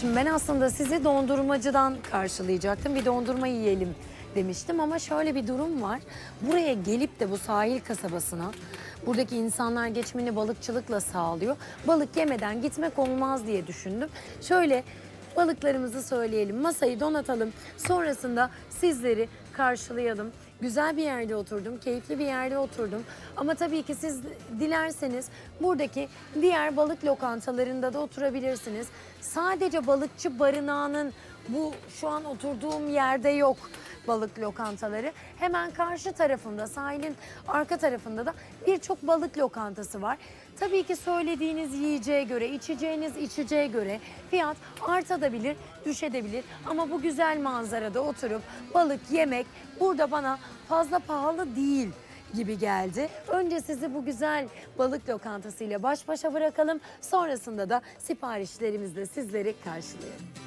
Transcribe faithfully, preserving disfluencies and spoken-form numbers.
Şimdi ben aslında sizi dondurmacıdan karşılayacaktım. Bir dondurma yiyelim demiştim ama şöyle bir durum var. Buraya gelip de bu sahil kasabasına buradaki insanlar geçimini balıkçılıkla sağlıyor. Balık yemeden gitmek olmaz diye düşündüm. Şöyle balıklarımızı söyleyelim, masayı donatalım. Sonrasında sizleri karşılayalım. Güzel bir yerde oturdum, keyifli bir yerde oturdum. Ama tabii ki siz dilerseniz buradaki diğer balık lokantalarında da oturabilirsiniz. Sadece balıkçı barınağının bu şu an oturduğum yerde yok balık lokantaları. Hemen karşı tarafında, sahilin arka tarafında da birçok balık lokantası var. Tabii ki söylediğiniz yiyeceğe göre, içeceğiniz içeceğe göre fiyat artabilir, düşebilir. Ama bu güzel manzarada oturup balık yemek burada bana fazla pahalı değil gibi geldi. Önce sizi bu güzel balık lokantasıyla baş başa bırakalım. Sonrasında da siparişlerimizle sizleri karşılayalım.